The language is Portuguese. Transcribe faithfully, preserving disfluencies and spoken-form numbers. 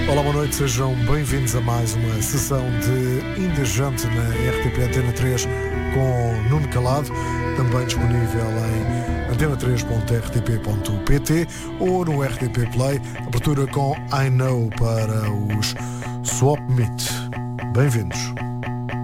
Olá, boa noite, sejam bem-vindos a mais uma sessão de Indejante na R T P Antena três com Nuno Calado, também disponível em antena três ponto r t p ponto p t ou no R T P Play, abertura com I Know para os Swap Meet. Bem-vindos.